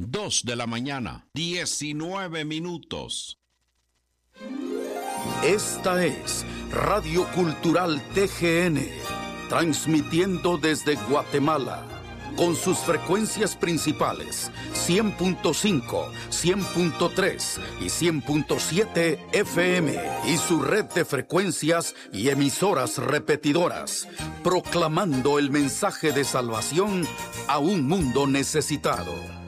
2 de la mañana, 19 minutos. Esta es Radio Cultural TGN, transmitiendo desde Guatemala, con sus frecuencias principales, 100.5, 100.3 y 100.7 FM, y su red de frecuencias y emisoras repetidoras, proclamando el mensaje de salvación a un mundo necesitado.